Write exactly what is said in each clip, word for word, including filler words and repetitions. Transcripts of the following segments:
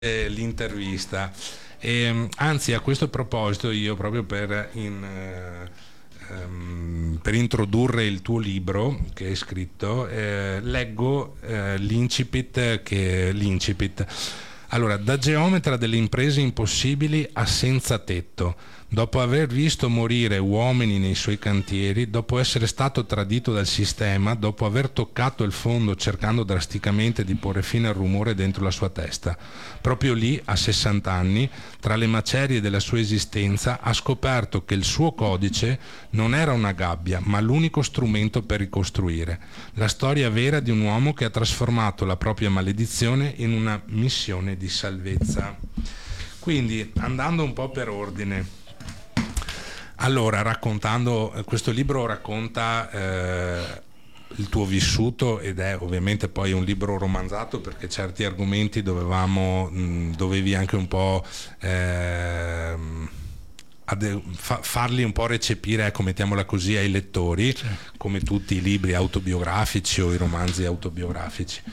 l'intervista. E, anzi, a questo proposito, io proprio per, in, eh, um, per introdurre il tuo libro che hai scritto, eh, leggo eh, l'incipit, che, l'incipit. Allora, da geometra delle imprese impossibili a senza tetto, dopo aver visto morire uomini nei suoi cantieri, dopo essere stato tradito dal sistema, dopo aver toccato il fondo cercando drasticamente di porre fine al rumore dentro la sua testa. Proprio lì, a sessanta anni, tra le macerie della sua esistenza, ha scoperto che il suo codice non era una gabbia, ma l'unico strumento per ricostruire. La storia vera di un uomo che ha trasformato la propria maledizione in una missione di salvezza. Quindi, andando un po' per ordine, allora, raccontando, questo libro racconta eh, il tuo vissuto, ed è ovviamente poi un libro romanzato, perché certi argomenti dovevamo, mh, dovevi anche un po' eh, ade- fa- farli un po' recepire, ecco, mettiamola così, ai lettori, certo, come tutti i libri autobiografici o i romanzi autobiografici.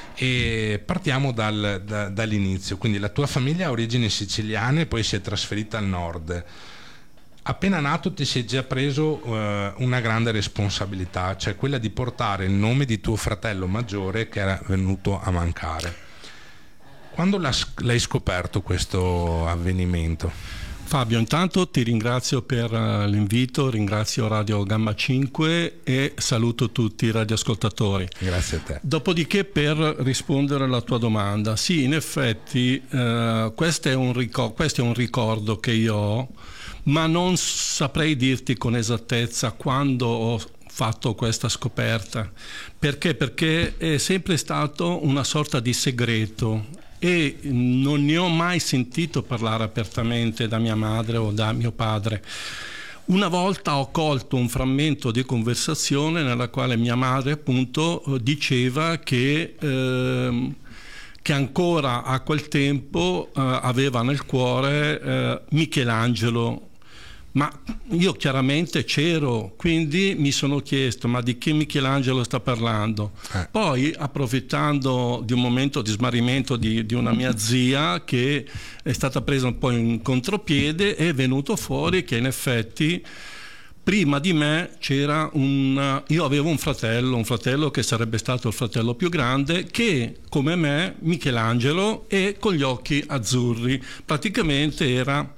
E partiamo dal, da, dall'inizio. Quindi la tua famiglia ha origini siciliane e poi si è trasferita al nord. Appena nato ti sei già preso uh, una grande responsabilità, cioè quella di portare il nome di tuo fratello maggiore che era venuto a mancare. Quando l'hai scoperto questo avvenimento? Fabio, intanto ti ringrazio per l'invito, ringrazio Radio Gamma cinque e saluto tutti i radioascoltatori. Grazie a te. Dopodiché, per rispondere alla tua domanda, sì, in effetti eh, questo è un ricor- questo è un ricordo che io ho, ma non saprei dirti con esattezza quando ho fatto questa scoperta. Perché? Perché è sempre stato una sorta di segreto e non ne ho mai sentito parlare apertamente da mia madre o da mio padre. Una volta ho colto un frammento di conversazione nella quale mia madre appunto diceva che eh, che ancora a quel tempo eh, aveva nel cuore eh, Michelangelo. Ma io chiaramente c'ero, quindi mi sono chiesto: ma di che Michelangelo sta parlando? Eh. Poi, approfittando di un momento di smarrimento di, di una mia zia che è stata presa un po' in contropiede, è venuto fuori che in effetti prima di me c'era un... io avevo un fratello, un fratello che sarebbe stato il fratello più grande, che come me, Michelangelo, e con gli occhi azzurri. Praticamente era...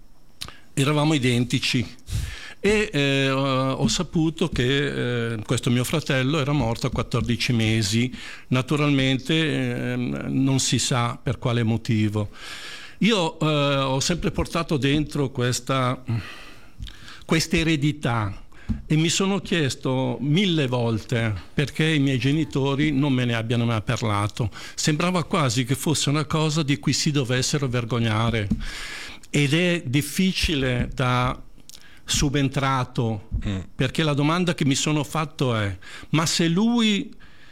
eravamo identici. E eh, ho saputo che eh, questo mio fratello era morto a quattordici mesi. Naturalmente eh, non si sa per quale motivo. Io eh, ho sempre portato dentro questa... questa eredità e mi sono chiesto mille volte perché i miei genitori non me ne abbiano mai parlato. Sembrava quasi che fosse una cosa di cui si dovessero vergognare, ed è difficile da subentrato, mm. perché la domanda che mi sono fatto è: ma se lui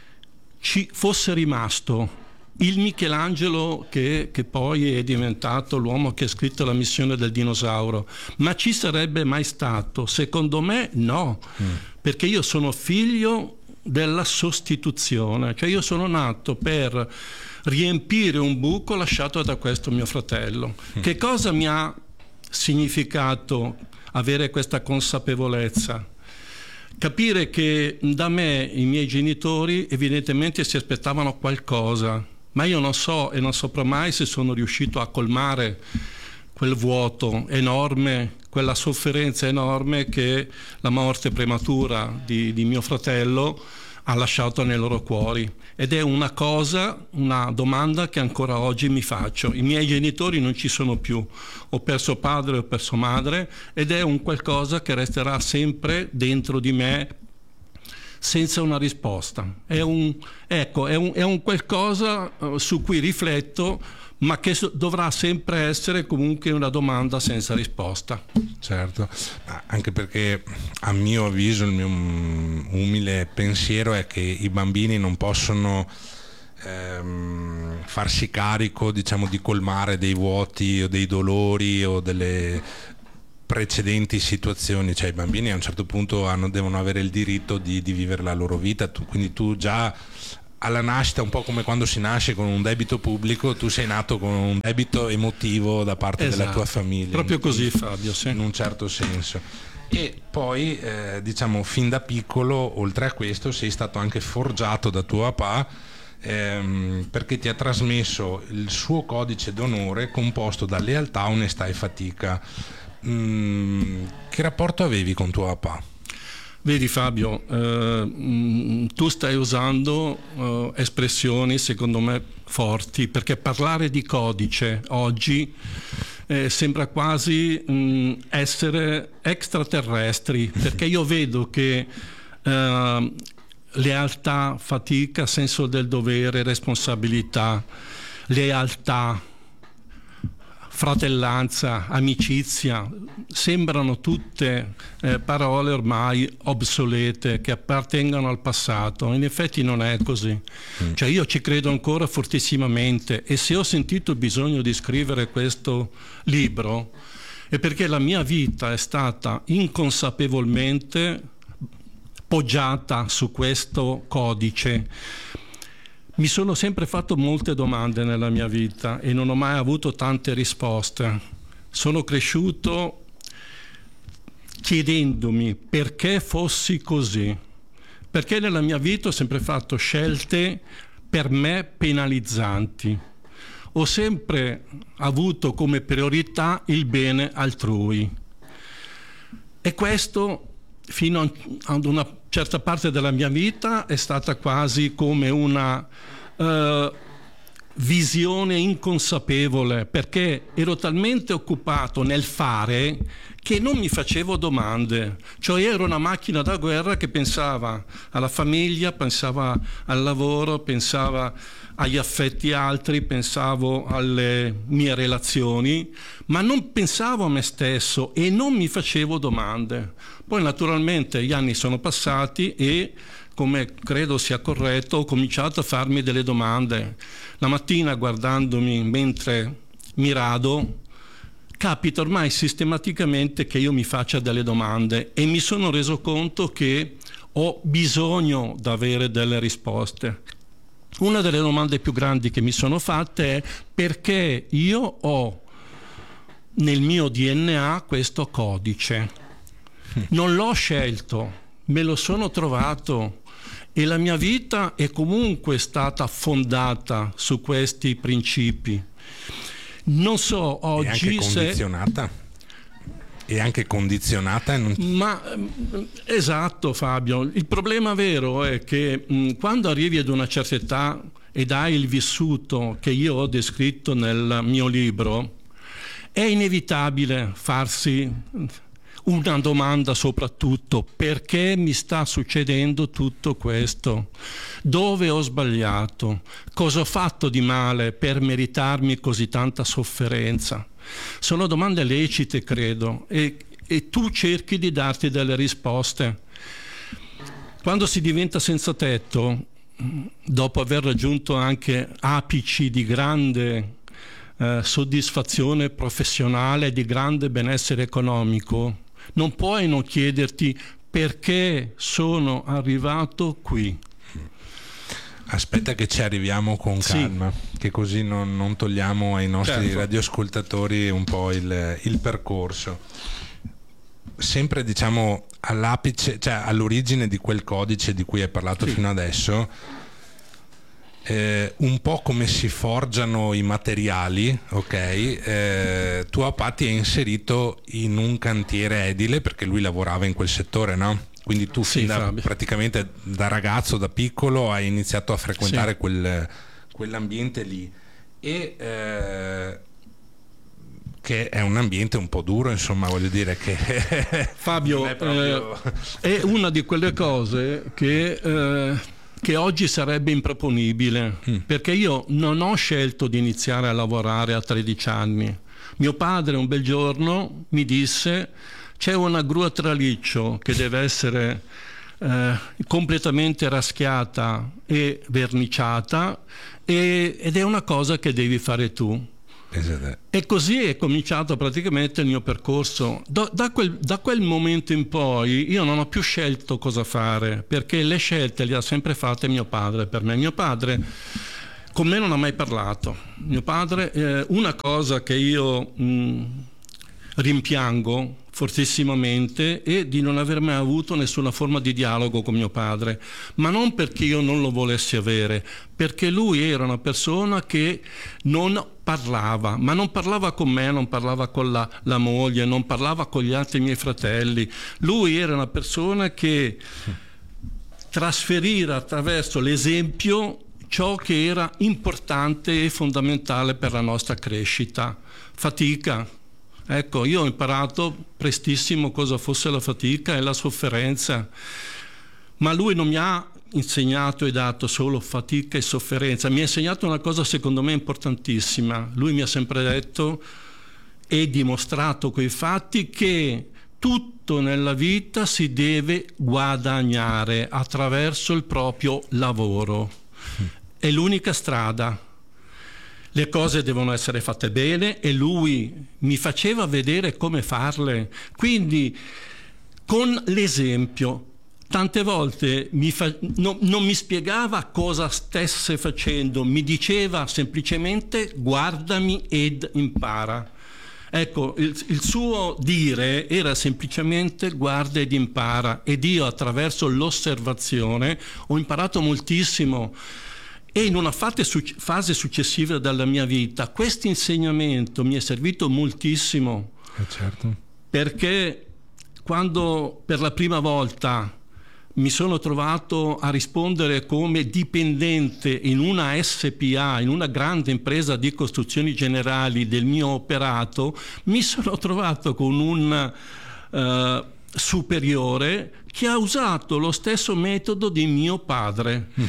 ci fosse rimasto, il Michelangelo che, che poi è diventato l'uomo che ha scritto La missione del dinosauro, ma ci sarebbe mai stato? Secondo me no, mm. perché io sono figlio della sostituzione, cioè io sono nato per riempire un buco lasciato da questo mio fratello. Mm. Che cosa mi ha significato avere questa consapevolezza? Capire che da me i miei genitori evidentemente si aspettavano qualcosa, ma io non so e non saprò mai se sono riuscito a colmare quel vuoto enorme, quella sofferenza enorme che la morte prematura di, di mio fratello ha lasciato nei loro cuori. Ed è una cosa, una domanda che ancora oggi mi faccio. I miei genitori non ci sono più, ho perso padre, ho perso madre, ed è un qualcosa che resterà sempre dentro di me senza una risposta. È un, ecco, è un, è un qualcosa uh, su cui rifletto, ma che so, dovrà sempre essere comunque una domanda senza risposta. Certo, anche perché a mio avviso, il mio umile pensiero è che i bambini non possono ehm, farsi carico, diciamo, di colmare dei vuoti o dei dolori o delle precedenti situazioni. Cioè i bambini a un certo punto hanno, devono avere il diritto di, di vivere la loro vita, tu, quindi tu già alla nascita, un po' come quando si nasce con un debito pubblico, tu sei nato con un debito emotivo da parte esatto, della tua famiglia. Proprio in, così, Fabio, sì. In un certo senso. E poi, eh, diciamo, fin da piccolo, oltre a questo, sei stato anche forgiato da tuo papà, ehm, perché ti ha trasmesso il suo codice d'onore composto da lealtà, onestà e fatica. Mm, che rapporto avevi con tuo papà? Vedi Fabio, eh, mh, tu stai usando eh, espressioni secondo me forti, perché parlare di codice oggi eh, sembra quasi mh, essere extraterrestri, perché io vedo che eh, lealtà, fatica, senso del dovere, responsabilità, lealtà, fratellanza, amicizia, sembrano tutte eh, parole ormai obsolete che appartengono al passato. In effetti non è così. Mm. Cioè io ci credo ancora fortissimamente, e se ho sentito bisogno di scrivere questo libro è perché la mia vita è stata inconsapevolmente poggiata su questo codice. Mi sono sempre fatto molte domande nella mia vita e non ho mai avuto tante risposte. Sono cresciuto chiedendomi perché fossi così, perché nella mia vita ho sempre fatto scelte per me penalizzanti. Ho sempre avuto come priorità il bene altrui. E questo, fino ad una certa parte della mia vita, è stata quasi come una uh, visione inconsapevole, perché ero talmente occupato nel fare che non mi facevo domande. Cioè ero una macchina da guerra che pensava alla famiglia, pensava al lavoro, pensava agli affetti altri, pensavo alle mie relazioni, ma non pensavo a me stesso e non mi facevo domande. Poi naturalmente gli anni sono passati e, come credo sia corretto, ho cominciato a farmi delle domande. La mattina, guardandomi mentre mi rado, capita ormai sistematicamente che io mi faccia delle domande e mi sono reso conto che ho bisogno di avere delle risposte. Una delle domande più grandi che mi sono fatte è: perché io ho nel mio D N A questo codice? Non l'ho scelto, me lo sono trovato, e la mia vita è comunque stata fondata su questi principi. Non so oggi è anche condizionata. se... È anche condizionata. Non... Ma esatto, Fabio. Il problema vero è che mh, quando arrivi ad una certa età ed hai il vissuto che io ho descritto nel mio libro, è inevitabile farsi una domanda, soprattutto: perché mi sta succedendo tutto questo? Dove ho sbagliato? Cosa ho fatto di male per meritarmi così tanta sofferenza? Sono domande lecite, credo, e, e tu cerchi di darti delle risposte. Quando si diventa senza tetto, dopo aver raggiunto anche apici di grande eh, soddisfazione professionale, di grande benessere economico, non puoi non chiederti: perché sono arrivato qui? Aspetta che ci arriviamo con calma, sì, che così non, non togliamo ai nostri certo. radioascoltatori un po' il, il percorso. Sempre, diciamo, all'apice, cioè all'origine di quel codice di cui hai parlato sì. fino adesso, eh, un po' come si forgiano i materiali, ok? Eh, tuo papà ti ha inserito in un cantiere edile perché lui lavorava in quel settore, no? Quindi tu sì, da, praticamente da ragazzo, da piccolo, hai iniziato a frequentare sì. quel, quell'ambiente lì, e eh, che è un ambiente un po' duro, insomma, voglio dire che Fabio è, proprio... eh, è una di quelle cose che, eh, che oggi sarebbe improponibile, mm. perché io non ho scelto di iniziare a lavorare a tredici anni. Mio padre un bel giorno mi disse: c'è una gru a traliccio che deve essere eh, completamente raschiata e verniciata, e, ed è una cosa che devi fare tu. E così è cominciato praticamente il mio percorso. Da, da, quel, da quel momento in poi io non ho più scelto cosa fare, perché le scelte le ha sempre fatte mio padre per me. Mio padre con me non ha mai parlato. Mio padre, eh, una cosa che io mh, rimpiango fortissimamente è di non aver mai avuto nessuna forma di dialogo con mio padre, ma non perché io non lo volessi avere, perché lui era una persona che non parlava, ma non parlava con me, non parlava con la, la moglie, non parlava con gli altri miei fratelli. Lui era una persona che trasferiva attraverso l'esempio ciò che era importante e fondamentale per la nostra crescita. Fatica. Ecco, io ho imparato prestissimo cosa fosse la fatica e la sofferenza, ma lui non mi ha insegnato e dato solo fatica e sofferenza, mi ha insegnato una cosa secondo me importantissima. Lui mi ha sempre detto e dimostrato coi fatti che tutto nella vita si deve guadagnare attraverso il proprio lavoro. È l'unica strada. Le cose devono essere fatte bene e lui mi faceva vedere come farle. Quindi con l'esempio, tante volte mi fa, no, non mi spiegava cosa stesse facendo, mi diceva semplicemente guardami ed impara. Ecco, il, il suo dire era semplicemente guarda ed impara, ed io attraverso l'osservazione ho imparato moltissimo. E in una fase successiva della mia vita questo insegnamento mi è servito moltissimo, eh certo. Perché quando per la prima volta mi sono trovato a rispondere come dipendente in una S P A, in una grande impresa di costruzioni generali del mio operato, mi sono trovato con un uh, superiore che ha usato lo stesso metodo di mio padre. Mm.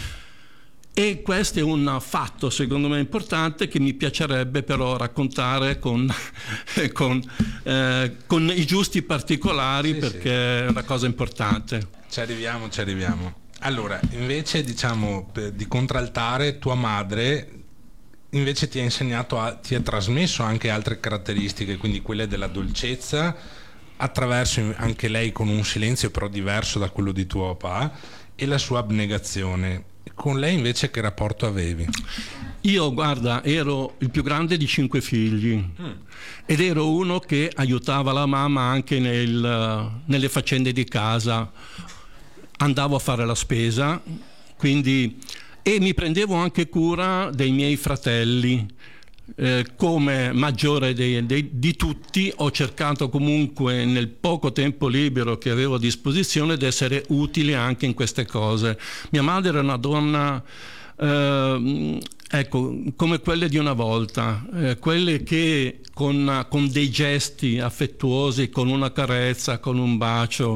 E questo è un fatto secondo me importante che mi piacerebbe però raccontare con, con, eh, con i giusti particolari, sì, perché sì, è una cosa importante. Ci arriviamo, ci arriviamo. Allora, invece diciamo di contraltare, tua madre invece ti ha insegnato, a, ti ha trasmesso anche altre caratteristiche, quindi quelle della dolcezza, attraverso anche lei con un silenzio però diverso da quello di tuo papà, e la sua abnegazione. Con lei invece che rapporto avevi? Io, guarda, ero il più grande di cinque figli mm. ed ero uno che aiutava la mamma anche nel, nelle faccende di casa. Andavo a fare la spesa, quindi, e mi prendevo anche cura dei miei fratelli. Eh, come maggiore dei, dei, di tutti ho cercato comunque nel poco tempo libero che avevo a disposizione di essere utile anche in queste cose. Mia madre era una donna eh, ecco, come quelle di una volta, eh, quelle che con, con dei gesti affettuosi, con una carezza, con un bacio,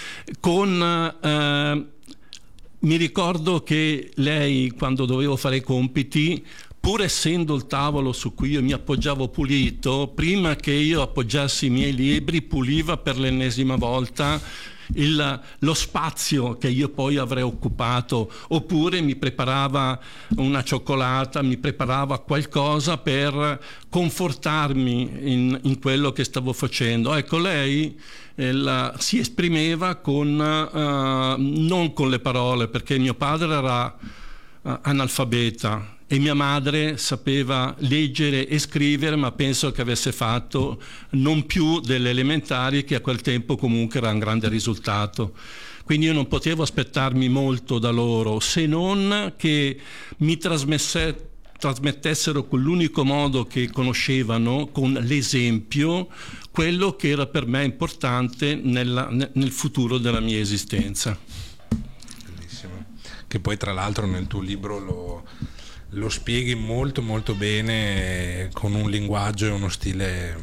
con eh, mi ricordo che lei, quando dovevo fare i compiti, pur essendo il tavolo su cui io mi appoggiavo pulito, prima che io appoggiassi i miei libri, puliva per l'ennesima volta il, lo spazio che io poi avrei occupato, oppure mi preparava una cioccolata, mi preparava qualcosa per confortarmi in, in quello che stavo facendo. Ecco, lei eh, la, si esprimeva con, uh, non con le parole, perché mio padre era uh, analfabeta, e mia madre sapeva leggere e scrivere, ma penso che avesse fatto non più delle elementari, che a quel tempo comunque era un grande risultato. Quindi io non potevo aspettarmi molto da loro, se non che mi trasmesse, trasmettessero con l'unico modo che conoscevano, con l'esempio, quello che era per me importante nella, nel futuro della mia esistenza. Bellissimo. Che poi tra l'altro nel tuo libro lo... lo spieghi molto molto bene, con un linguaggio e uno stile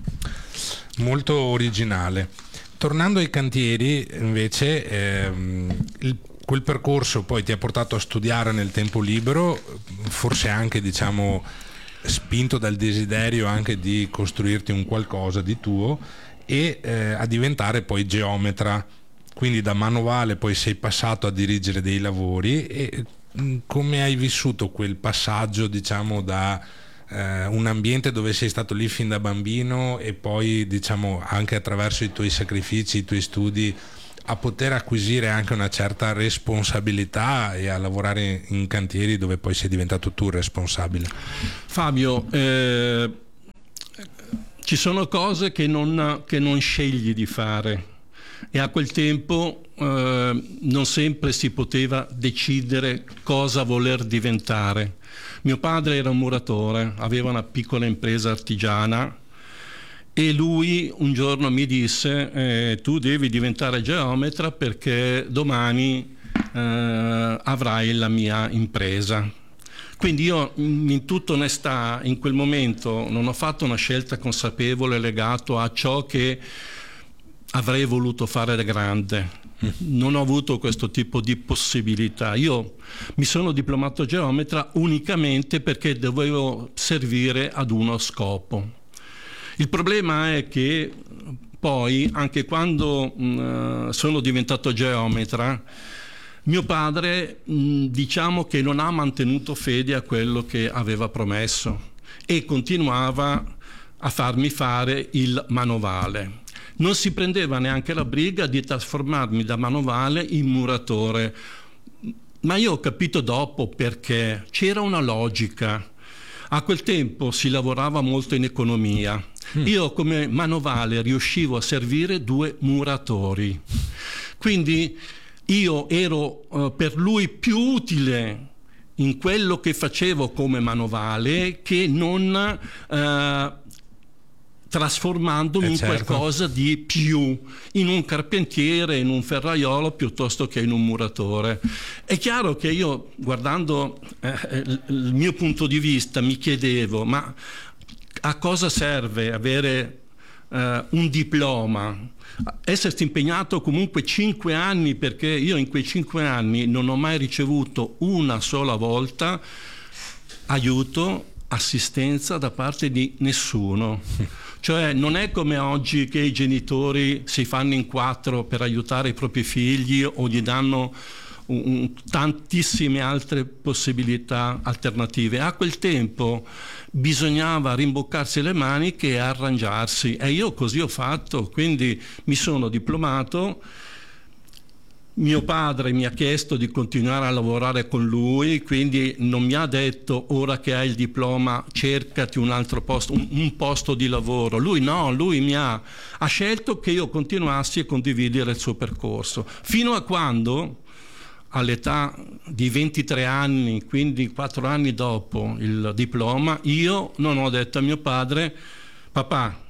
molto originale. Tornando ai cantieri invece, ehm, il, quel percorso poi ti ha portato a studiare nel tempo libero, forse anche diciamo spinto dal desiderio anche di costruirti un qualcosa di tuo, e eh, a diventare poi geometra, quindi da manovale poi sei passato a dirigere dei lavori. E come hai vissuto quel passaggio, diciamo, da eh, un ambiente dove sei stato lì fin da bambino e poi, diciamo, anche attraverso i tuoi sacrifici, i tuoi studi, a poter acquisire anche una certa responsabilità e a lavorare in cantieri dove poi sei diventato tu responsabile? Fabio, eh, ci sono cose che non, che non scegli di fare, e a quel tempo eh, non sempre si poteva decidere cosa voler diventare. Mio padre era un muratore, aveva una piccola impresa artigiana, e lui un giorno mi disse eh, tu devi diventare geometra perché domani eh, avrai la mia impresa. Quindi io, in tutta onestà, in quel momento non ho fatto una scelta consapevole legato a ciò che avrei voluto fare da grande. Non ho avuto questo tipo di possibilità. Io mi sono diplomato geometra unicamente perché dovevo servire ad uno scopo. Il problema è che poi, anche quando mh, sono diventato geometra, mio padre mh, diciamo che non ha mantenuto fede a quello che aveva promesso e continuava a farmi fare il manovale. Non si prendeva neanche la briga di trasformarmi da manovale in muratore, ma io ho capito dopo perché c'era una logica. A quel tempo si lavorava molto in economia. Io come manovale riuscivo a servire due muratori, quindi io ero uh, per lui più utile in quello che facevo come manovale che non uh, trasformandomi eh certo. in qualcosa di più, in un carpentiere, in un ferraiolo piuttosto che in un muratore. È chiaro che io, guardando eh, il mio punto di vista, mi chiedevo, ma a cosa serve avere eh, un diploma? Essersi impegnato comunque cinque anni, perché io in quei cinque anni non ho mai ricevuto una sola volta aiuto, assistenza da parte di nessuno. Cioè non è come oggi che i genitori si fanno in quattro per aiutare i propri figli o gli danno un, un, tantissime altre possibilità alternative. A quel tempo bisognava rimboccarsi le maniche e arrangiarsi, e io così ho fatto, quindi mi sono diplomato. Mio padre mi ha chiesto di continuare a lavorare con lui, quindi non mi ha detto ora che hai il diploma cercati un altro posto, un, un posto di lavoro. Lui no, lui mi ha, ha scelto che io continuassi a condividere il suo percorso, fino a quando all'età di ventitré anni, quindi quattro anni dopo il diploma, io non ho detto a mio padre: papà,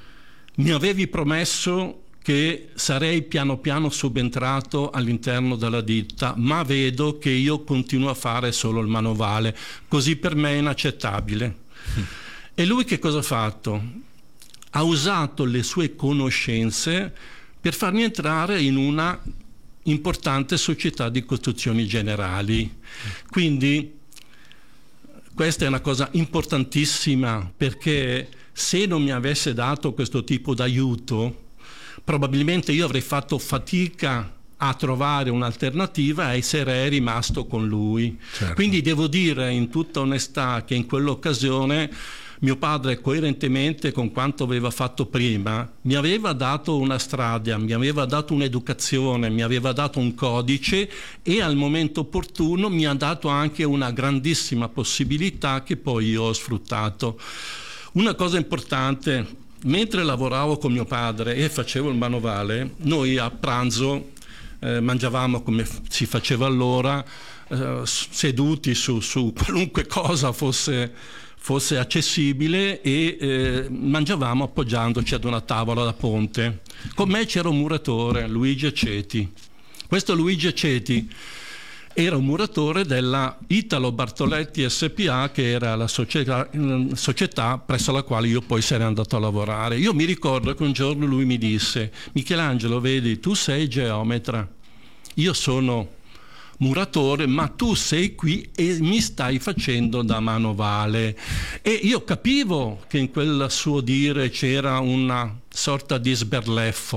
mi avevi promesso che sarei piano piano subentrato all'interno della ditta, ma vedo che io continuo a fare solo il manovale, così per me è inaccettabile. Mm. E lui che cosa ha fatto? Ha usato le sue conoscenze per farmi entrare in una importante società di costruzioni generali. Quindi questa è una cosa importantissima, perché se non mi avesse dato questo tipo d'aiuto, probabilmente io avrei fatto fatica a trovare un'alternativa e sarei rimasto con lui. Certo. Quindi devo dire in tutta onestà che in quell'occasione mio padre, coerentemente con quanto aveva fatto prima, mi aveva dato una strada, mi aveva dato un'educazione, mi aveva dato un codice, e al momento opportuno mi ha dato anche una grandissima possibilità che poi io ho sfruttato. Una cosa importante: mentre lavoravo con mio padre e facevo il manovale, noi a pranzo eh, mangiavamo come si faceva allora, eh, seduti su, su qualunque cosa fosse, fosse accessibile, e eh, mangiavamo appoggiandoci ad una tavola da ponte. Con me c'era un muratore, Luigi Aceti. Questo Luigi Aceti era un muratore della Italo Bartoletti S P A, che era la società, società presso la quale io poi sarei andato a lavorare. Io mi ricordo che un giorno lui mi disse: Michelangelo, vedi, tu sei geometra, io sono muratore, ma tu sei qui e mi stai facendo da manovale. E io capivo che in quel suo dire c'era una sorta di sberleffo,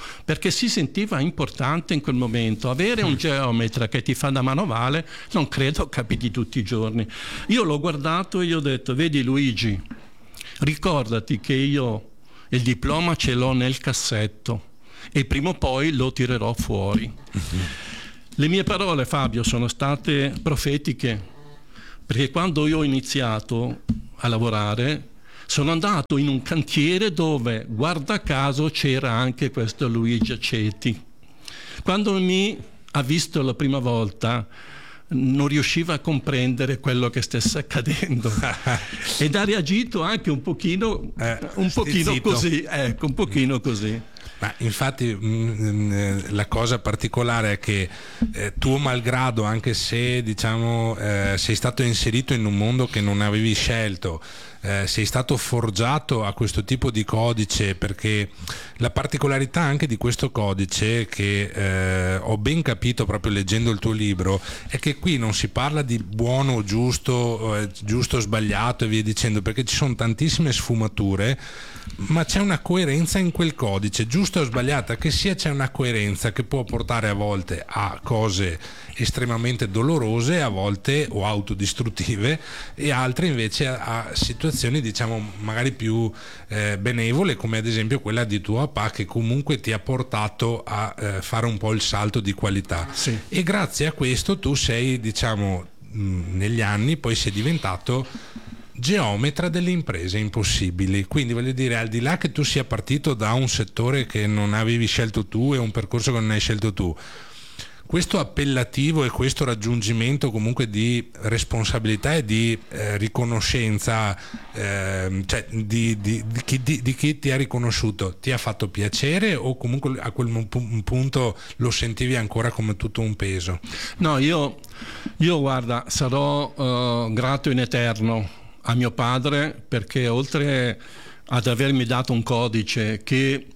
perché si sentiva importante in quel momento. Avere un geometra che ti fa da manovale non credo capiti tutti i giorni. Io l'ho guardato e gli ho detto: vedi Luigi, ricordati che io il diploma ce l'ho nel cassetto e prima o poi lo tirerò fuori. Le mie parole, Fabio, sono state profetiche, perché quando io ho iniziato a lavorare sono andato in un cantiere dove, guarda caso, c'era anche questo Luigi Aceti. Quando mi ha visto la prima volta non riusciva a comprendere quello che stesse accadendo ed ha reagito anche un pochino, eh, un pochino così, ecco, un pochino così. Ma infatti mh, la cosa particolare è che eh, tuo malgrado, anche se diciamo eh, sei stato inserito in un mondo che non avevi scelto, eh, sei stato forgiato a questo tipo di codice, perché la particolarità anche di questo codice, che eh, ho ben capito proprio leggendo il tuo libro, è che qui non si parla di buono o giusto, eh, giusto o sbagliato e via dicendo, perché ci sono tantissime sfumature, ma c'è una coerenza in quel codice, giusta o sbagliata che sia, c'è una coerenza che può portare a volte a cose estremamente dolorose, a volte o autodistruttive, e altre invece a, a situazioni diciamo magari più eh, benevole, come ad esempio quella di tuo papà, che comunque ti ha portato a eh, fare un po' il salto di qualità. Sì. E grazie a questo tu sei, diciamo, mh, negli anni poi sei diventato geometra delle imprese impossibili. Quindi voglio dire, al di là che tu sia partito da un settore che non avevi scelto tu e un percorso che non hai scelto tu, questo appellativo e questo raggiungimento comunque di responsabilità e di eh, riconoscenza, eh, cioè di, di, di, chi, di, di chi ti ha riconosciuto, ti ha fatto piacere o comunque a quel punto lo sentivi ancora come tutto un peso? No, io, io guarda, sarò uh, grato in eterno a mio padre, perché oltre ad avermi dato un codice che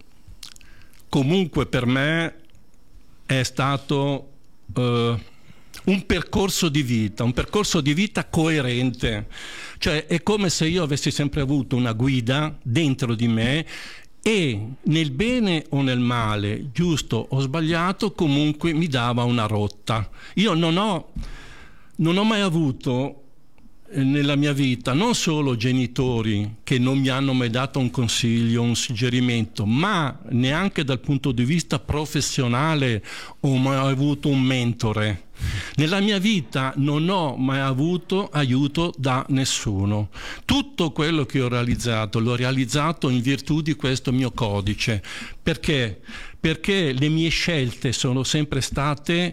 comunque per me è stato uh, un percorso di vita, un percorso di vita coerente, cioè è come se io avessi sempre avuto una guida dentro di me e nel bene o nel male, giusto o sbagliato, comunque mi dava una rotta. Io non ho, non ho mai avuto nella mia vita non solo genitori che non mi hanno mai dato un consiglio, un suggerimento, ma neanche dal punto di vista professionale ho mai avuto un mentore. Nella mia vita non ho mai avuto aiuto da nessuno. Tutto quello che ho realizzato l'ho realizzato in virtù di questo mio codice. Perché? Perché le mie scelte sono sempre state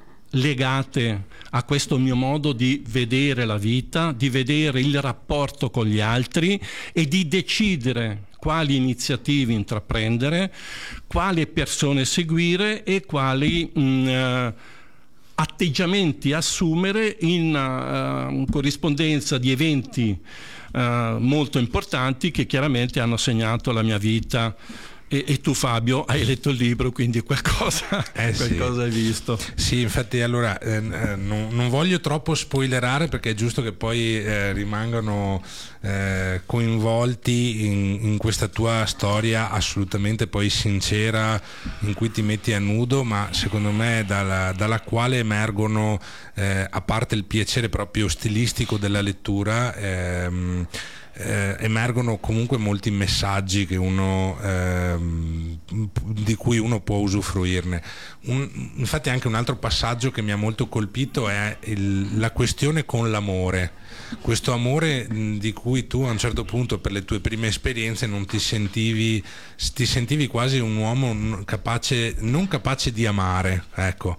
legate a questo mio modo di vedere la vita, di vedere il rapporto con gli altri e di decidere quali iniziative intraprendere, quali persone seguire e quali mh, atteggiamenti assumere in uh, corrispondenza di eventi uh, molto importanti che chiaramente hanno segnato la mia vita. E, e tu Fabio hai letto il libro, quindi qualcosa, eh qualcosa sì. hai visto. Sì, infatti allora eh, non, non voglio troppo spoilerare, perché è giusto che poi eh, rimangano eh, coinvolti in, in questa tua storia assolutamente poi sincera, in cui ti metti a nudo, ma secondo me dalla, dalla quale emergono, eh, a parte il piacere proprio stilistico della lettura, ehm, Eh, emergono comunque molti messaggi che uno, ehm, di cui uno può usufruirne. Un, infatti anche un altro passaggio che mi ha molto colpito è il, la questione con l'amore, questo amore mh, di cui tu a un certo punto per le tue prime esperienze non ti sentivi, ti sentivi quasi un uomo capace, non capace di amare, ecco,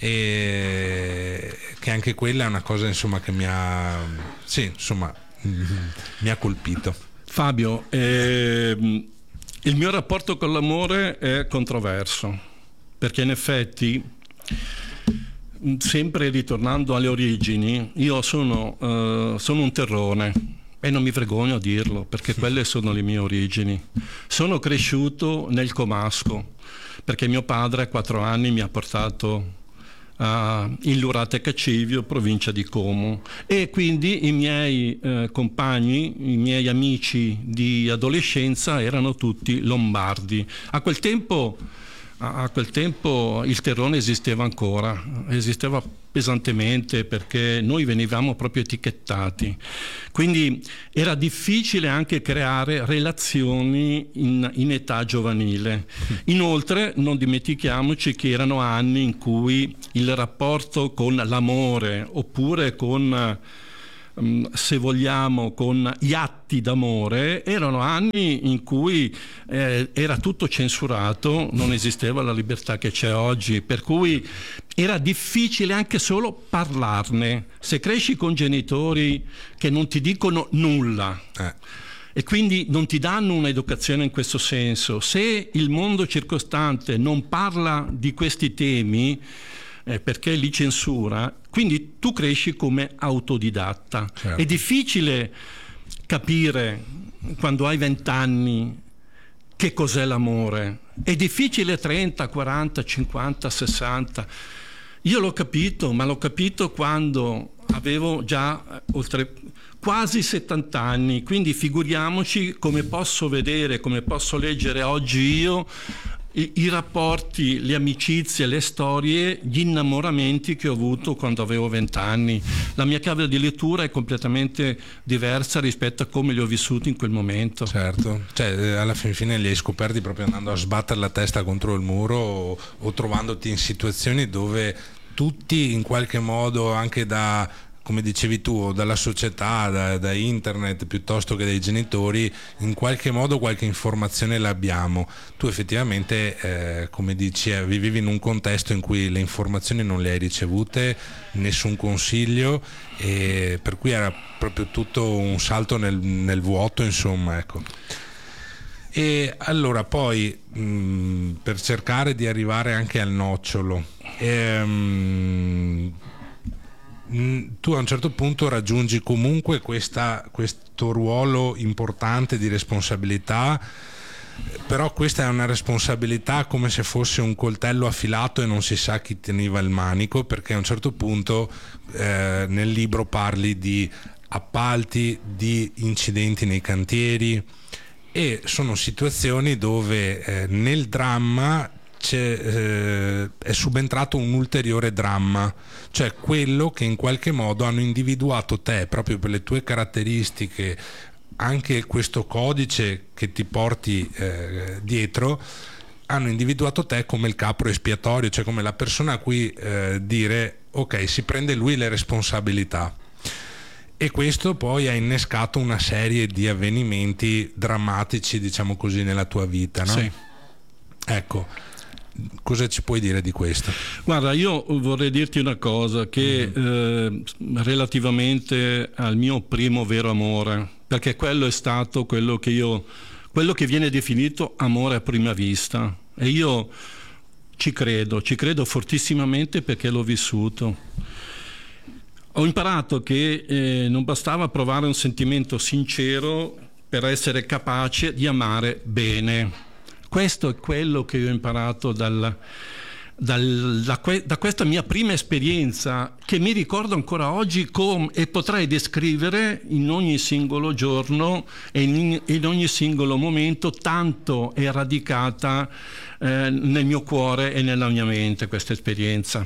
e che anche quella è una cosa insomma che mi ha, sì, insomma mi ha colpito. Fabio, ehm, il mio rapporto con l'amore è controverso, perché in effetti, sempre ritornando alle origini, io sono, eh, sono un terrone e non mi vergogno a dirlo, perché quelle sono le mie origini. Sono cresciuto nel comasco, perché mio padre a quattro anni mi ha portato Uh, in Lurate Cacivio, provincia di Como, e quindi i miei uh, compagni, i miei amici di adolescenza erano tutti lombardi. A quel tempo a quel tempo il terrore esisteva ancora, esisteva pesantemente perché noi venivamo proprio etichettati, quindi era difficile anche creare relazioni in, in età giovanile. Inoltre non dimentichiamoci che erano anni in cui il rapporto con l'amore oppure con, se vogliamo, con gli atti d'amore erano anni in cui eh, era tutto censurato, non esisteva la libertà che c'è oggi, per cui era difficile anche solo parlarne. Se cresci con genitori che non ti dicono nulla eh. e quindi non ti danno un'educazione in questo senso, se il mondo circostante non parla di questi temi, Eh, perché li censura, quindi tu cresci come autodidatta. Certo. È difficile capire quando hai vent'anni che cos'è l'amore, è difficile trenta, quaranta, cinquanta, sessanta. Io l'ho capito, ma l'ho capito quando avevo già oltre quasi settanta anni, quindi figuriamoci come posso vedere, come posso leggere oggi io I, i rapporti, le amicizie, le storie, gli innamoramenti che ho avuto quando avevo vent'anni. La mia chiave di lettura è completamente diversa rispetto a come li ho vissuti in quel momento. Certo, cioè alla fin fine li hai scoperti proprio andando a sbattere la testa contro il muro o, o trovandoti in situazioni dove tutti in qualche modo, anche da, come dicevi tu, dalla società, da, da internet piuttosto che dai genitori, in qualche modo qualche informazione l'abbiamo. Tu effettivamente eh, come dici eh, vivevi in un contesto in cui le informazioni non le hai ricevute, nessun consiglio, e per cui era proprio tutto un salto nel, nel vuoto, insomma, ecco. E allora poi mh, per cercare di arrivare anche al nocciolo, ehm, tu a un certo punto raggiungi comunque questa, questo ruolo importante di responsabilità, però questa è una responsabilità come se fosse un coltello affilato e non si sa chi teneva il manico, perché a un certo punto eh, nel libro parli di appalti, di incidenti nei cantieri, e sono situazioni dove eh, nel dramma C'è, eh, è subentrato un ulteriore dramma, cioè quello che in qualche modo hanno individuato te proprio per le tue caratteristiche, anche questo codice che ti porti eh, dietro, hanno individuato te come il capro espiatorio, cioè come la persona a cui eh, dire ok, si prende lui le responsabilità. E questo poi ha innescato una serie di avvenimenti drammatici, diciamo così, nella tua vita, no? Sì. Ecco, cosa ci puoi dire di questo? Guarda, io vorrei dirti una cosa, che mm-hmm. eh, relativamente al mio primo vero amore, perché quello è stato quello che io, quello che viene definito amore a prima vista, e io ci credo, ci credo fortissimamente perché l'ho vissuto. Ho imparato che eh, non bastava provare un sentimento sincero per essere capace di amare bene. Questo è quello che io ho imparato dal, dal, da, que, da questa mia prima esperienza, che mi ricordo ancora oggi com, e potrei descrivere in ogni singolo giorno e in, in ogni singolo momento, tanto è radicata eh, nel mio cuore e nella mia mente questa esperienza.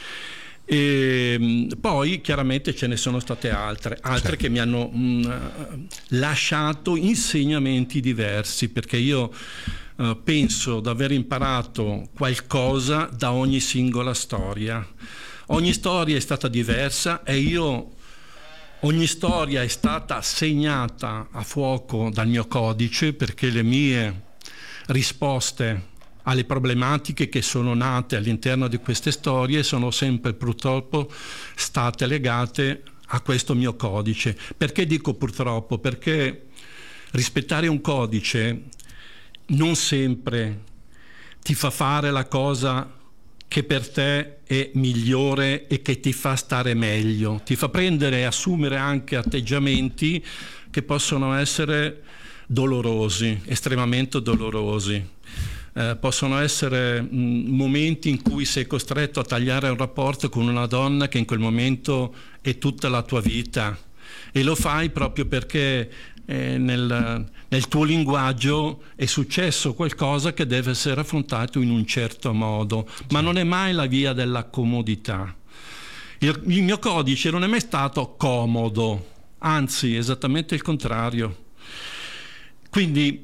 E poi chiaramente ce ne sono state altre, altre certo. che mi hanno mh, lasciato insegnamenti diversi, perché io uh, penso di aver imparato qualcosa da ogni singola storia. Ogni storia è stata diversa e io ogni storia è stata segnata a fuoco dal mio codice, perché le mie risposte alle problematiche che sono nate all'interno di queste storie sono sempre purtroppo state legate a questo mio codice. Perché dico purtroppo? Perché rispettare un codice non sempre ti fa fare la cosa che per te è migliore e che ti fa stare meglio, ti fa prendere e assumere anche atteggiamenti che possono essere dolorosi, estremamente dolorosi. Eh, possono essere mh, momenti in cui sei costretto a tagliare un rapporto con una donna che in quel momento è tutta la tua vita, e lo fai proprio perché eh, nel, nel tuo linguaggio è successo qualcosa che deve essere affrontato in un certo modo, ma non è mai la via della comodità. Il, il mio codice non è mai stato comodo, anzi esattamente il contrario. Quindi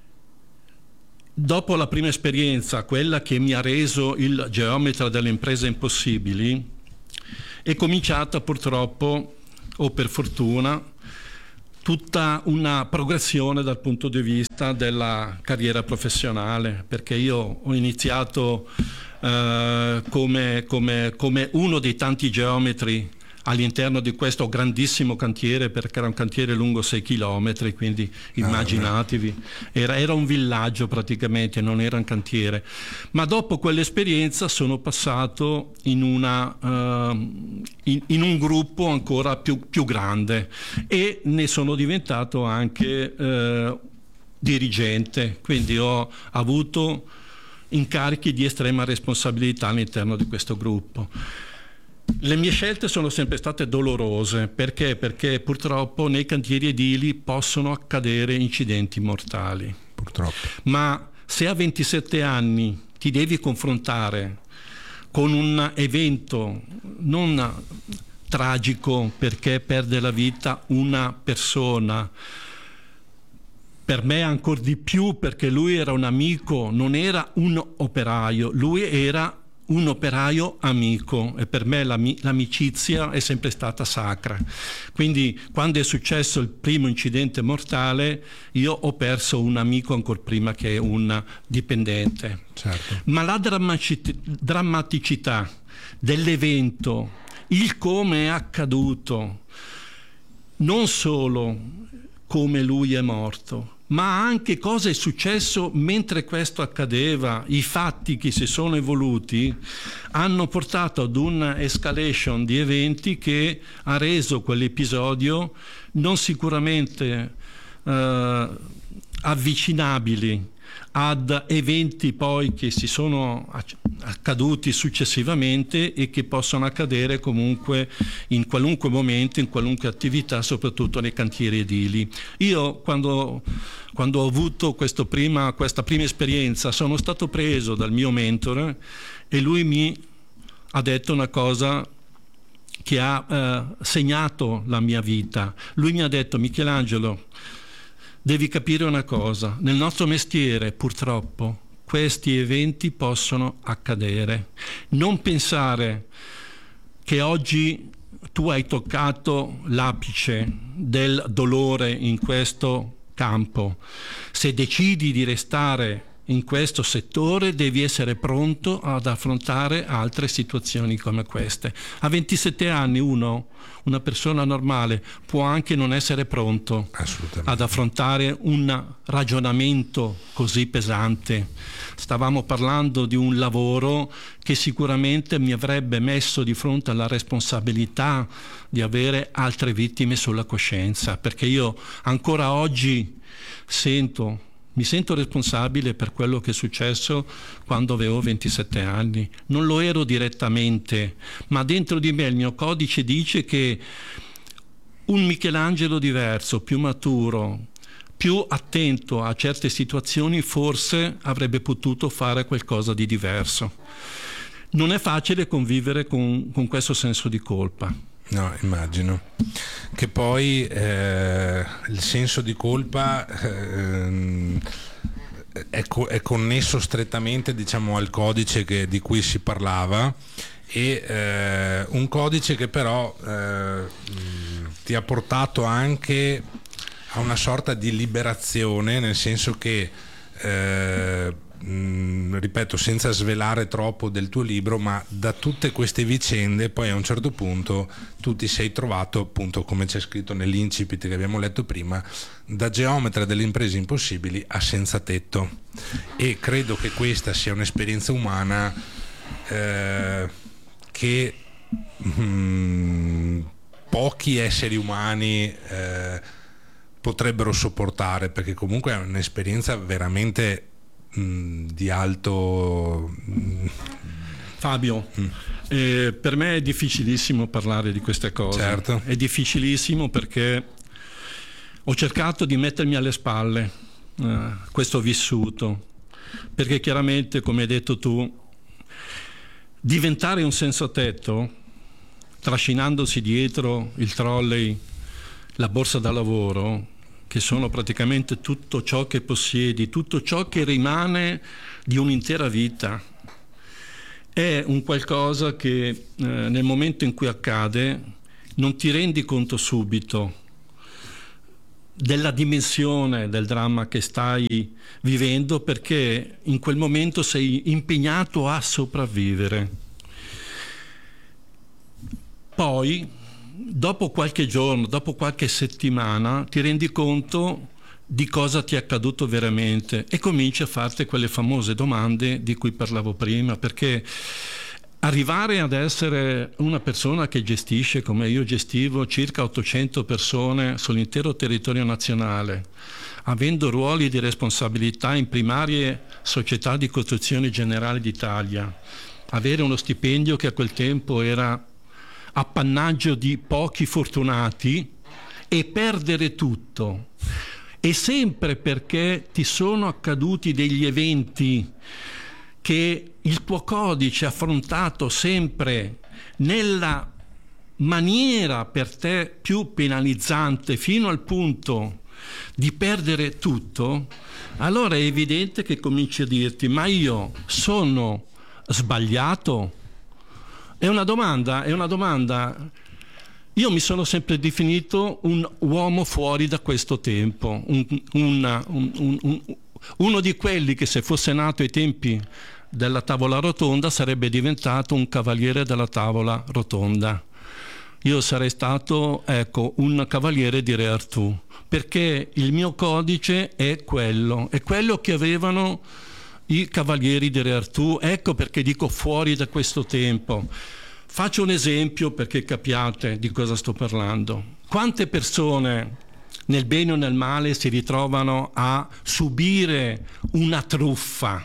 dopo la prima esperienza, quella che mi ha reso il geometra delle imprese impossibili, è cominciata purtroppo, o per fortuna, tutta una progressione dal punto di vista della carriera professionale, perché io ho iniziato eh, come, come, come uno dei tanti geometri all'interno di questo grandissimo cantiere, perché era un cantiere lungo sei chilometri, quindi immaginatevi, era, era un villaggio praticamente, non era un cantiere. Ma dopo quell'esperienza sono passato in, una, uh, in, in un gruppo ancora più, più grande e ne sono diventato anche uh, dirigente, quindi ho avuto incarichi di estrema responsabilità all'interno di questo gruppo. Le mie scelte sono sempre state dolorose, perché? Perché purtroppo nei cantieri edili possono accadere incidenti mortali. Purtroppo. Ma se a ventisette anni ti devi confrontare con un evento non tragico perché perde la vita una persona, per me ancora di più perché lui era un amico, non era un operaio, lui era un operaio amico e per me l'ami- l'amicizia è sempre stata sacra. Quindi quando è successo il primo incidente mortale io ho perso un amico ancora prima che un dipendente. Certo. Ma la drammaci- drammaticità dell'evento, il come è accaduto, non solo come lui è morto, ma anche cosa è successo mentre questo accadeva, i fatti che si sono evoluti hanno portato ad una escalation di eventi che ha reso quell'episodio non sicuramente eh, avvicinabili ad eventi poi che si sono accaduti successivamente e che possono accadere comunque in qualunque momento, in qualunque attività, soprattutto nei cantieri edili. Io quando, quando ho avuto questo prima, questa prima esperienza sono stato preso dal mio mentore e lui mi ha detto una cosa che ha eh, segnato la mia vita. Lui mi ha detto: Michelangelo, devi capire una cosa, nel nostro mestiere purtroppo questi eventi possono accadere. Non pensare che oggi tu hai toccato l'apice del dolore in questo campo. Se decidi di restare in questo settore devi essere pronto ad affrontare altre situazioni come queste. A ventisette anni uno, una persona normale, può anche non essere pronto ad affrontare un ragionamento così pesante. Stavamo parlando di un lavoro che sicuramente mi avrebbe messo di fronte alla responsabilità di avere altre vittime sulla coscienza, perché io ancora oggi sento Mi sento responsabile per quello che è successo quando avevo ventisette anni. Non lo ero direttamente, ma dentro di me il mio codice dice che un Michelangelo diverso, più maturo, più attento a certe situazioni, forse avrebbe potuto fare qualcosa di diverso. Non è facile convivere con, con questo senso di colpa. No, immagino. Che poi eh, il senso di colpa eh, è, co- è connesso strettamente, diciamo, al codice che, di cui si parlava, e eh, un codice che però eh, ti ha portato anche a una sorta di liberazione, nel senso che eh, mh, ripeto, senza svelare troppo del tuo libro, ma da tutte queste vicende poi a un certo punto tu ti sei trovato, appunto, come c'è scritto nell'incipit che abbiamo letto prima, da geometra delle imprese impossibili a senza tetto, e credo che questa sia un'esperienza umana eh, che mh, pochi esseri umani eh, potrebbero sopportare, perché comunque è un'esperienza veramente mh, di alto mh. Fabio, mm. eh, per me è difficilissimo parlare di queste cose. Certo. È difficilissimo perché ho cercato di mettermi alle spalle eh, questo vissuto, perché chiaramente, come hai detto tu, diventare un senzatetto, trascinandosi dietro il trolley, la borsa da lavoro, che sono praticamente tutto ciò che possiedi, tutto ciò che rimane di un'intera vita, è un qualcosa che eh, nel momento in cui accade non ti rendi conto subito della dimensione del dramma che stai vivendo, perché in quel momento sei impegnato a sopravvivere. Poi, dopo qualche giorno, dopo qualche settimana, ti rendi conto di cosa ti è accaduto veramente e cominci a farti quelle famose domande di cui parlavo prima, perché arrivare ad essere una persona che gestisce, come io gestivo, circa ottocento persone sull'intero territorio nazionale, avendo ruoli di responsabilità in primarie società di costruzione generale d'Italia, avere uno stipendio che a quel tempo era appannaggio di pochi fortunati e perdere tutto, e sempre perché ti sono accaduti degli eventi che il tuo codice ha affrontato sempre nella maniera per te più penalizzante, fino al punto di perdere tutto, allora è evidente che cominci a dirti: ma io sono sbagliato? È una domanda, è una domanda. Io mi sono sempre definito un uomo fuori da questo tempo, un, un, un, un, uno di quelli che, se fosse nato ai tempi della tavola rotonda, sarebbe diventato un cavaliere della tavola rotonda. Io sarei stato, ecco, un cavaliere di Re Artù, perché il mio codice è quello, è quello che avevano i cavalieri di Re Artù. Ecco perché dico fuori da questo tempo. Faccio un esempio perché capiate di cosa sto parlando. Quante persone, nel bene o nel male, si ritrovano a subire una truffa?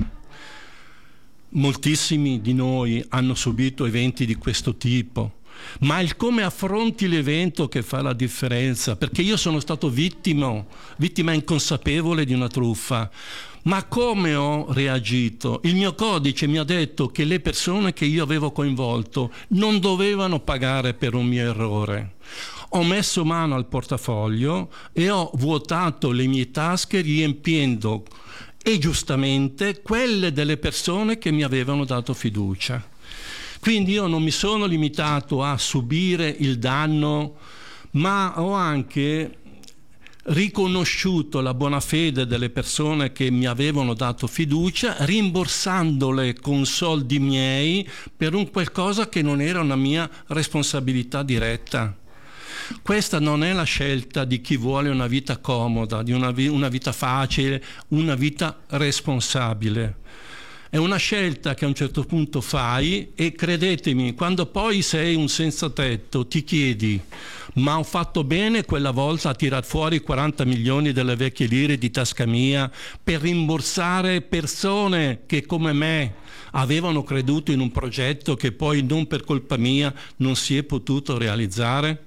Moltissimi di noi hanno subito eventi di questo tipo, ma il come affronti l'evento che fa la differenza, perché io sono stato vittima, vittima inconsapevole di una truffa. Ma come ho reagito? Il mio codice mi ha detto che le persone che io avevo coinvolto non dovevano pagare per un mio errore. Ho messo mano al portafoglio e ho vuotato le mie tasche, riempiendo, e giustamente, quelle delle persone che mi avevano dato fiducia. Quindi io non mi sono limitato a subire il danno, ma ho anche riconosciuto la buona fede delle persone che mi avevano dato fiducia, rimborsandole con soldi miei per un qualcosa che non era una mia responsabilità diretta. Questa non è la scelta di chi vuole una vita comoda, di una, vi- una vita facile, una vita responsabile. È una scelta che a un certo punto fai, e credetemi, quando poi sei un senza tetto ti chiedi: ma ho fatto bene quella volta a tirar fuori quaranta milioni delle vecchie lire di tasca mia per rimborsare persone che come me avevano creduto in un progetto che poi, non per colpa mia, non si è potuto realizzare?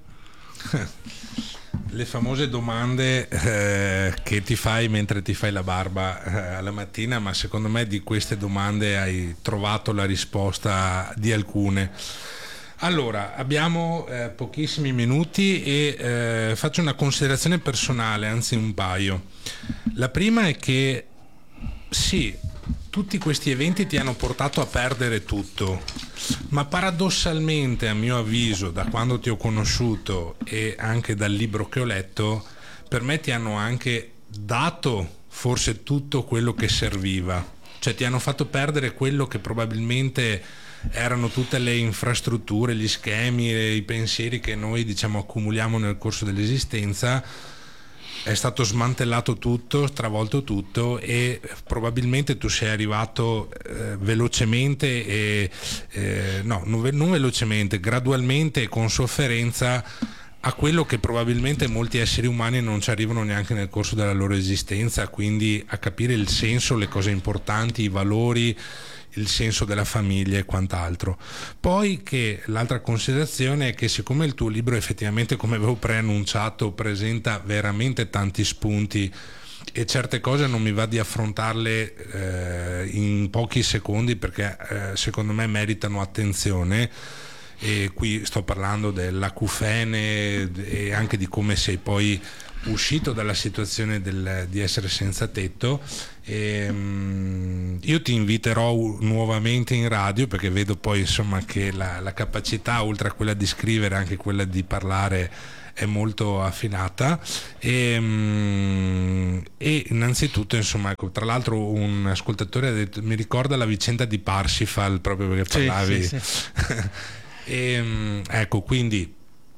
Le famose domande eh, che ti fai mentre ti fai la barba eh, alla mattina, ma secondo me di queste domande hai trovato la risposta di alcune. Allora, abbiamo eh, pochissimi minuti e eh, faccio una considerazione personale, anzi un paio. La prima è che sì, tutti questi eventi ti hanno portato a perdere tutto, ma paradossalmente, a mio avviso, da quando ti ho conosciuto e anche dal libro che ho letto, per me ti hanno anche dato forse tutto quello che serviva, cioè ti hanno fatto perdere quello che probabilmente erano tutte le infrastrutture, gli schemi e i pensieri che noi, diciamo, accumuliamo nel corso dell'esistenza. È stato smantellato tutto, stravolto tutto, e probabilmente tu sei arrivato eh, velocemente e eh, no, non, ve- non velocemente, gradualmente e con sofferenza a quello che probabilmente molti esseri umani non ci arrivano neanche nel corso della loro esistenza, quindi a capire il senso, le cose importanti, i valori, il senso della famiglia e quant'altro. Poi che l'altra considerazione è che siccome il tuo libro effettivamente, come avevo preannunciato, presenta veramente tanti spunti e certe cose non mi va di affrontarle eh, in pochi secondi perché eh, secondo me meritano attenzione, e qui sto parlando dell'acufene e anche di come sei poi uscito dalla situazione del, di essere senza tetto. E, um, io ti inviterò nuovamente in radio perché vedo poi insomma che la, la capacità, oltre a quella di scrivere, anche quella di parlare è molto affinata. E, um, e innanzitutto insomma, ecco, tra l'altro un ascoltatore ha detto, mi ricorda la vicenda di Parsifal, proprio perché parlavi sì, sì, sì. e, um, ecco, quindi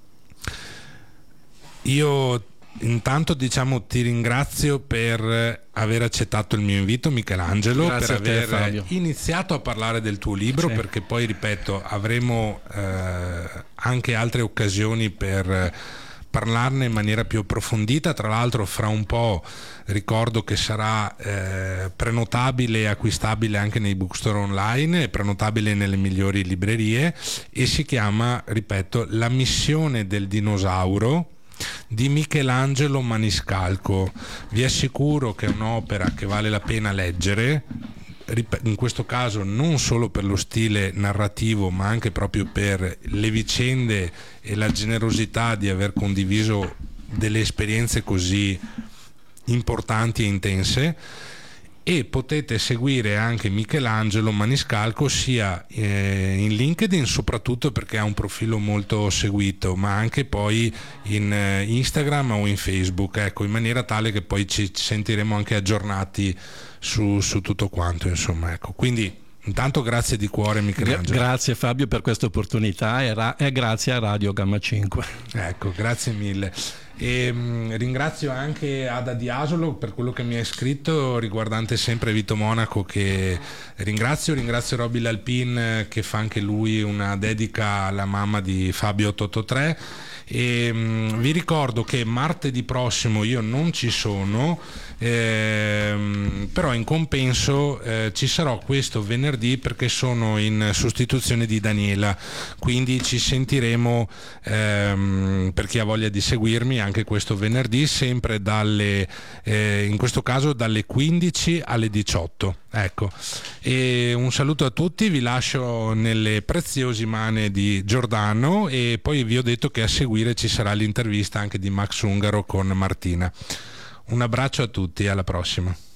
io intanto diciamo ti ringrazio per aver accettato il mio invito, Michelangelo. Grazie per a te, aver Fabio. iniziato a parlare del tuo libro, Sì. perché poi ripeto avremo eh, anche altre occasioni per parlarne in maniera più approfondita. Tra l'altro fra un po' ricordo che sarà eh, prenotabile e acquistabile anche nei bookstore online e prenotabile nelle migliori librerie, e si chiama, ripeto, La missione del dinosauro di Michelangelo Maniscalco. Vi assicuro che è un'opera che vale la pena leggere, in questo caso non solo per lo stile narrativo ma anche proprio per le vicende e la generosità di aver condiviso delle esperienze così importanti e intense. E potete seguire anche Michelangelo Maniscalco sia eh, in LinkedIn, soprattutto perché ha un profilo molto seguito, ma anche poi in eh, Instagram o in Facebook, ecco, in maniera tale che poi ci sentiremo anche aggiornati su, su tutto quanto, insomma, ecco. Quindi intanto grazie di cuore, Michelangelo. Grazie Fabio per questa opportunità e, ra- e grazie a Radio Gamma cinque. Ecco, grazie mille. E mh, ringrazio anche Ada Diasolo per quello che mi ha scritto riguardante sempre Vito Monaco, che ringrazio. Ringrazio Robby Lalpin che fa anche lui una dedica alla mamma di Fabio otto otto tre. E mh, vi ricordo che martedì prossimo io non ci sono, ehm, però in compenso eh, ci sarò questo venerdì perché sono in sostituzione di Daniela, quindi ci sentiremo ehm, per chi ha voglia di seguirmi anche questo venerdì, sempre dalle eh, in questo caso dalle quindici alle diciotto. Ecco, e un saluto a tutti, vi lascio nelle preziose mani di Giordano e poi vi ho detto che a seguire ci sarà l'intervista anche di Max Ungaro con Martina. Un abbraccio a tutti, alla prossima.